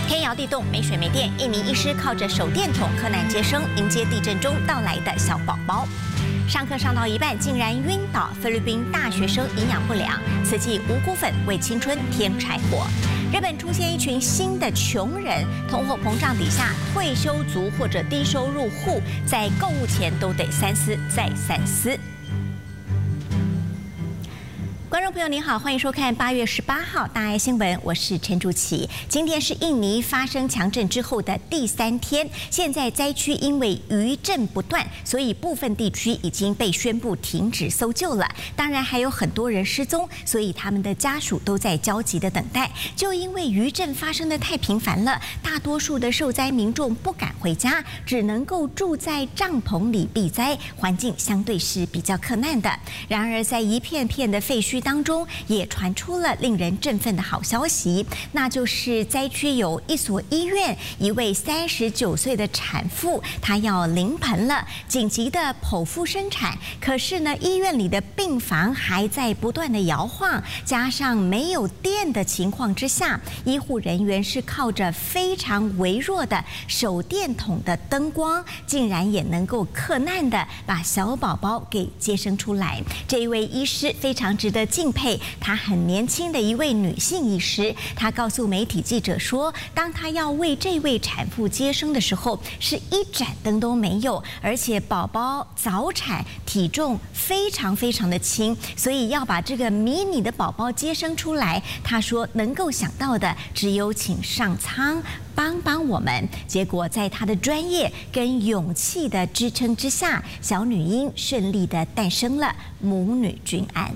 天摇地动，没水没电，一名医师靠着手电筒克难接生，迎接地震中到来的小宝宝。上课上到一半，竟然晕倒。菲律宾大学生营养不良，此际五谷粉为青春添柴火。日本出现一群新的穷人，通货膨胀底下，退休族或者低收入户在购物前都得三思再三思。观众朋友您好，欢迎收看8月18号大爱新闻，我是陈竹琪。今天是印尼发生强震之后的第3天，现在灾区因为余震不断，所以部分地区已经被宣布停止搜救了。当然还有很多人失踪，所以他们的家属都在焦急的等待。就因为余震发生的太频繁了，大多数的受灾民众不敢回家，只能够住在帐篷里避灾，环境相对是比较克难的。然而在一片片的废墟当中，也传出了令人振奋的好消息，那就是灾区有一所医院，一位39岁的产妇，她要临盆了，紧急的剖腹生产。可是呢，医院里的病房还在不断的摇晃，加上没有电的情况之下，医护人员是靠着非常微弱的手电筒的灯光，竟然也能够克难的把小宝宝给接生出来。这一位医师非常值得敬佩，她很年轻的一位女性医师，她告诉媒体记者说，当她要为这位产妇接生的时候，是一盏灯都没有，而且宝宝早产，体重非常的轻，所以要把这个迷你的宝宝接生出来，她说能够想到的只有请上苍帮我们。结果在她的专业跟勇气的支撑之下，小女婴顺利的诞生了，母女均安。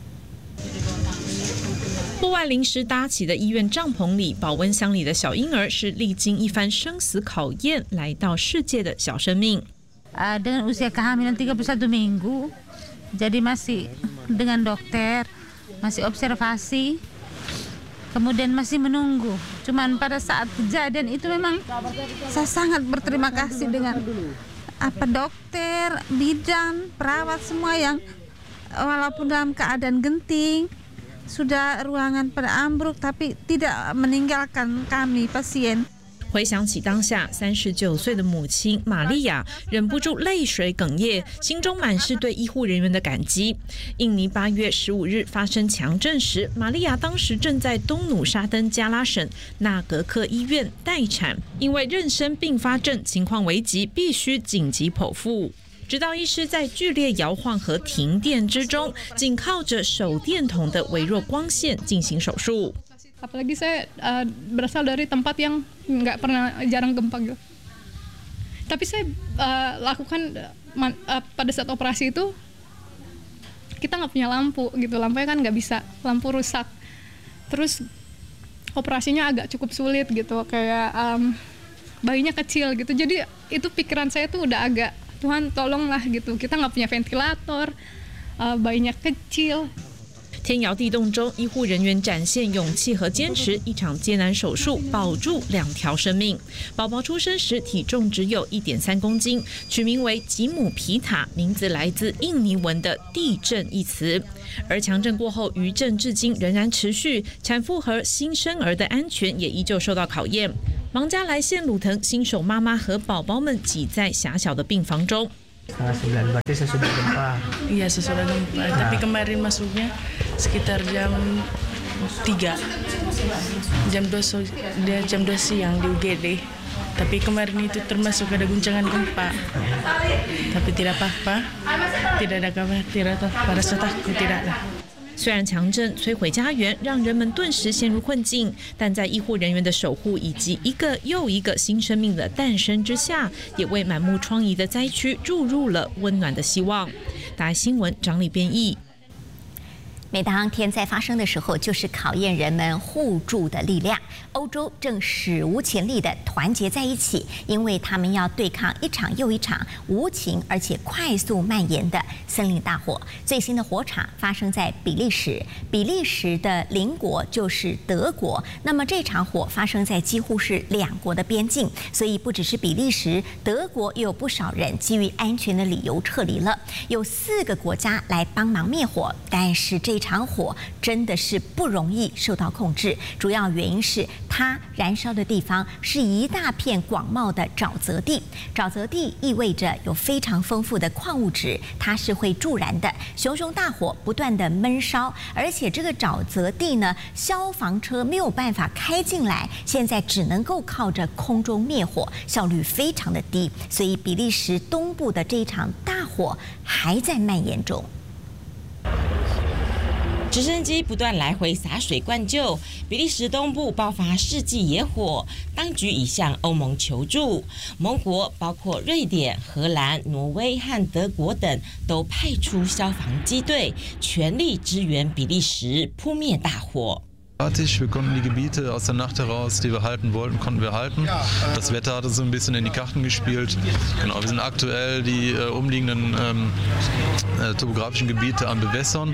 户外临时搭起的医院帐篷里，保温箱里的小婴儿是历经一番生死考验来到世界的小生命。 Dengan usia kehamilan 31 minggu, jadi masih dengan dokter, masih observasi, kemudian masih menunggu. Cuman pada saat kejadian itu memang saya sangat berterima kasih dengan dokter, bidan, perawat semua yang walaupun dalam keadaan genting, sudah ruangan pada ambruk, tapi tidak meninggalkan kami pasien。 回想起当下39岁的母亲玛利亚，忍不住泪水哽咽，心中满是对医护人员的感激。印尼8月15日发生强震时，玛利亚当时正在东努沙登加拉省纳格克医院待产，因为妊娠并发症情况危急，必须紧急剖腹。直到医师在剧烈摇晃和停电之中，仅靠着手电筒的微弱光线进行手术。 Apalagi saya berasal dari tempat yang nggak pernah jarang gempa gitu. Tapi saya lakukan pada saat operasi itu kita nggak punya lampu gitu, lampunya kan nggak bisa, lampu rusak. Terus operasinya agak cukup sulit gitu, kayak bayinya kecil gitu. Jadi itu pikiran saya tuh udah agak Tuhan tolonglah gitu, kita nggak punya ventilator, bayinya kecil。 天摇地动中，医护人员展现勇气和坚持，一场艰难手术保住2条生命。宝宝出生时体重只有1.3公斤，取名为吉姆皮塔，名字来自印尼文的地震一词。而强震过后，余震至今仍然持续，产妇和新生儿的安全也依旧受到考验。忙家来线路腾，新手妈妈和宝宝们挤在狭小的病房中。 Setengah 9 berarti sesudah gempa. Iya sesudah gempa. Tapi kemarin masuknya sekitar jam 3, jam 2 siang di UGD. Tapi kemarin itu termasuk ada guncangan gempa. Tapi tidak apa-apa, tidak ada kabar, tidak ada rasa takut, tidak ada。 虽然强震摧毁家园，让人们顿时陷入困境，但在医护人员的守护以及一个又一个新生命的诞生之下，也为满目疮痍的灾区注入了温暖的希望。大爱新闻张力编译。 每当天灾发生的时候，就是考验人们互助的力量。欧洲正史无前例地团结在一起，因为他们要对抗一场又一场无情而且快速蔓延的森林大火。最新的火场发生在比利时，比利时的邻国就是德国。那么这场火发生在几乎是2国的边境，所以不只是比利时，德国也有不少人基于安全的理由撤离了。有4个国家来帮忙灭火，但是这这场火真的是不容易受到控制，主要原因是它燃烧的地方是一大片广袤的沼泽地。沼泽地意味着有非常丰富的矿物质，它是会助燃的。熊熊大火不断的闷烧，而且这个沼泽地呢，消防车没有办法开进来，现在只能够靠着空中灭火，效率非常的低。所以比利时东部的这一场大火还在蔓延中。 直升机不断来回洒水灌救，比利时东部爆发世纪野火，当局已向欧盟求助。盟国包括瑞典、荷兰、挪威和德国等都派出消防机队，全力支援比利时扑灭大火。 Wir konnten die Gebiete aus der Nacht heraus, die wir halten wollten, konnten wir halten. Das Wetter hatte so ein bisschen in die Karten gespielt. Genau, wir sind aktuell die umliegenden topografischen Gebiete am Bewässern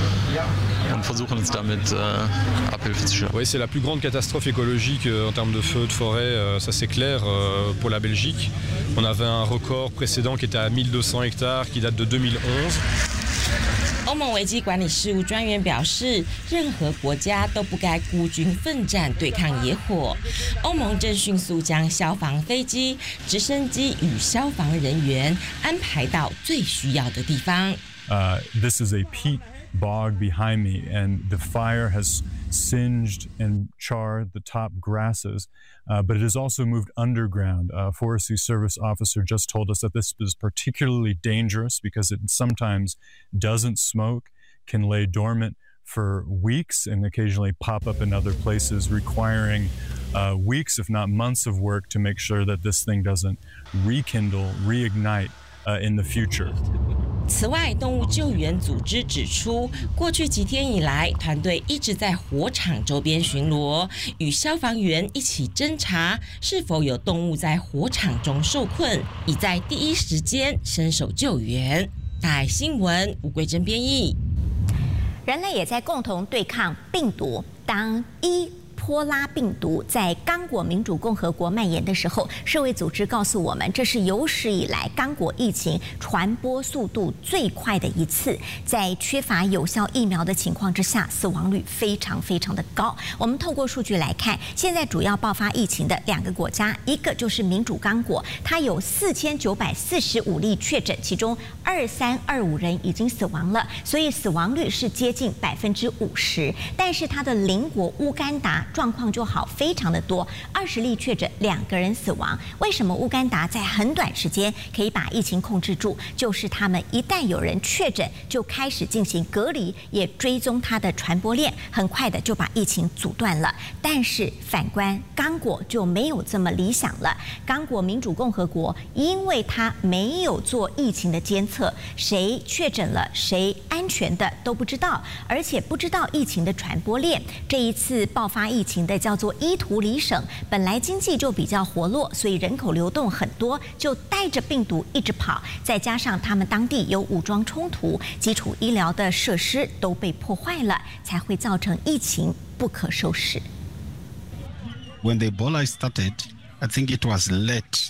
und versuchen uns damit Abhilfe zu schaffen. Oui, c'est la plus grande catastrophe écologique en termes de feux de forêt, ça c'est clair pour la Belgique. On avait un record précédent qui était à 1200 hectares qui date de 2011. 欧盟危机管理事务专员表示，任何国家都不该孤军奋战对抗野火。欧盟正迅速将消防飞机、直升机与消防人员安排到最需要的地方。 This is a peat bog behind me, and the fire has singed and charred the top grasses, but it has also moved underground. A Forestry Service officer just told us that this is particularly dangerous because it sometimes doesn't smoke, can lay dormant for weeks, and occasionally pop up in other places, requiring weeks, if not months, of work to make sure that this thing doesn't rekindle, reignite in the future. 此外，动物救援组织指出，过去几天以来，团队一直在火场周边巡逻，与消防员一起侦查是否有动物在火场中受困，以在第一时间伸手救援。大爱新闻吴桂珍编译。 人类也在共同对抗病毒。当波拉病毒在刚果民主共和国蔓延的时候，世卫组织告诉我们，这是有史以来刚果疫情传播速度最快的一次。在缺乏有效疫苗的情况之下，死亡率非常非常的高。我们透过数据来看，现在主要爆发疫情的2个国家，一个就是民主刚果，它有4945例确诊，其中2325人已经死亡了，所以死亡率是接近50%。但是它的邻国乌干达状况就好非常的多，20例确诊，2个人死亡。为什么乌干达在很短时间可以把疫情控制住？就是他们一旦有人确诊，就开始进行隔离，也追踪他的传播链，很快的就把疫情阻断了。但是反观刚果就没有这么理想了。刚果民主共和国因为他没有做疫情的监测，谁确诊了，谁安全的都不知道，而且不知道疫情的传播链。这一次爆发疫情的叫做伊图里省，本来经济就比较活络，所以人口流动很多，就带着病毒一直跑。再加上他们当地有武装冲突，基础医疗的设施都被破坏了，才会造成疫情不可收拾。 When the Ebola started, I think it was late,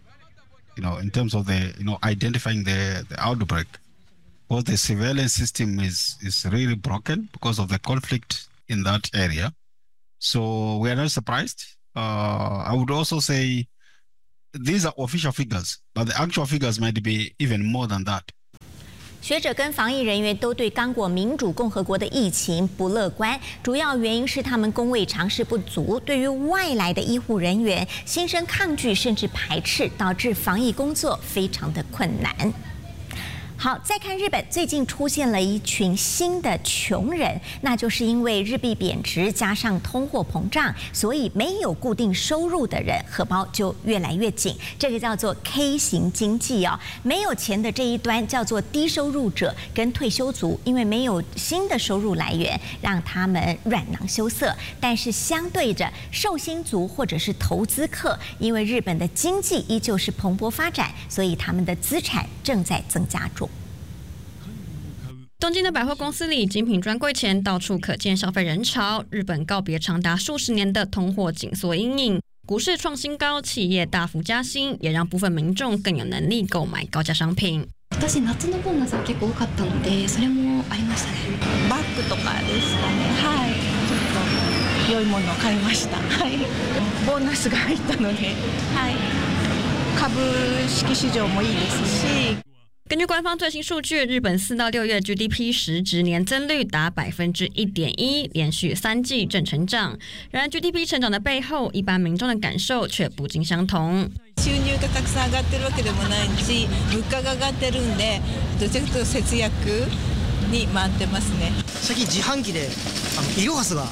in terms of identifying the outbreak. Because the surveillance system is really broken because of the conflict in that area. So we are not surprised. I would also say these are official figures, but the actual figures might be even more than that. 学者跟防疫人员都对刚果民主共和国的疫情不乐观，主要原因是他们公卫常识不足，对于外来的医护人员心生抗拒甚至排斥，导致防疫工作非常的困难。好，再看日本，最近出现了一群新的穷人，那就是因为日币贬值加上通货膨胀，所以没有固定收入的人荷包就越来越紧。这个叫做 K 型经济哦，没有钱的这一端叫做低收入者跟退休族，因为没有新的收入来源，让他们软囊羞涩。但是相对着受薪族或者是投资客，因为日本的经济依旧是蓬勃发展，所以他们的资产正在增加中。 东京的百货公司里，精品专柜前到处可见消费人潮。日本告别长达数十年的通货紧缩阴影，股市創新高，企業大幅加薪，也讓部分民眾更有能力購買高價商品。 私夏のボーナスは結構多かったので、それもありましたね。バッ服とかですかね。はい、ちょっと良いものを買いました。はい、ボーナスが入ったので、はい、株式市场もいいですし。 根据官方最新数据，日本4到6月 GDP 实质年增率达 1.1%， 連續3季正成長。然而 GDP 成長的背後，一般民眾的感受卻不盡相同。 収入がたくさん上がってるわけでもないし、物価が上がってるんで、どちらかというと節約に回ってますね。 最近自販機でイロハスが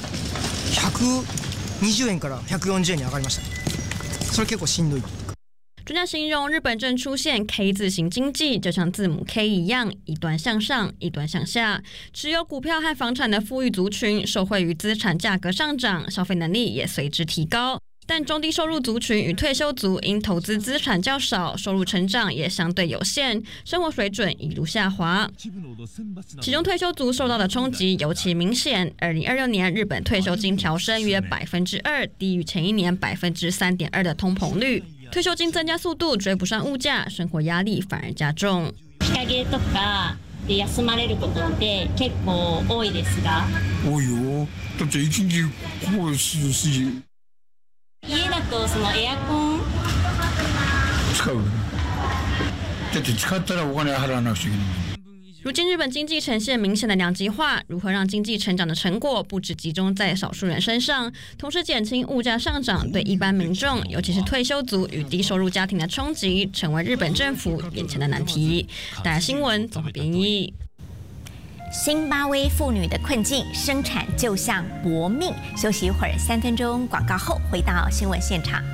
120円から140円に上がりました。それ結構しんどい。 专家形容日本正出现 K 字型经济，就像字母 K 一样，一端向上，一端向下。持有股票和房产的富裕族群受惠于资产价格上涨，消费能力也随之提高。但中低收入族群与退休族因投资资产较少，收入成长也相对有限，生活水准一路下滑。其中退休族受到的冲击尤其明显。2026年日本退休金调升约 2%， 低于前一年 3.2% 的通膨率。退休金增加速度追不上物价，生活压力反而加重。 日陰とかで休まれることって結構多いですか？ 多いよ。だって一日こうするし。 家だとそのエアコン使う。だって使ったらお金払わなくちゃいけない。 如今日本经济呈现明显的两极化，如何让经济成长的成果不只集中在少数人身上，同时减轻物价上涨对一般民众，尤其是退休族与低收入家庭的冲击，成为日本政府眼前的难题。大家新闻综合编译。 辛巴威妇女的困境，生产就像搏命。休息一会儿，3分钟广告后回到新闻现场。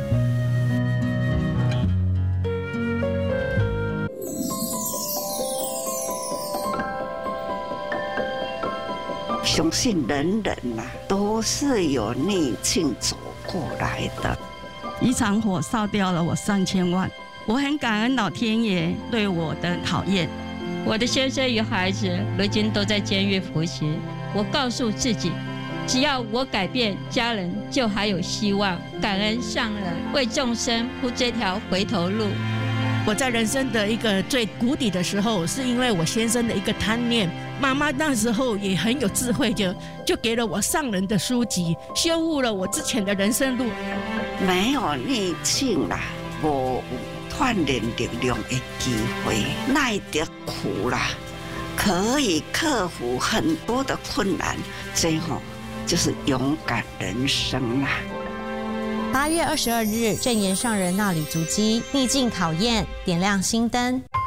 相信人人都是有逆境走过来的。 一场火烧掉了我3000万，我很感恩老天爷对我的考验。 我的先生与孩子如今都在监狱服刑，我告诉自己，只要我改变，家人就还有希望。感恩上人为众生铺这条回头路。 我在人生的一个最谷底的时候，是因为我先生的一个贪念。妈妈那时候也很有智慧，就给了我上人的书籍，修复了我之前的人生路。 没有逆境啦，无锻炼力量的机会，耐得苦啦，可以克服很多的困难，这就是勇敢人生啦。 8月22日，正言上人那履足迹，逆境考验，点亮心灯。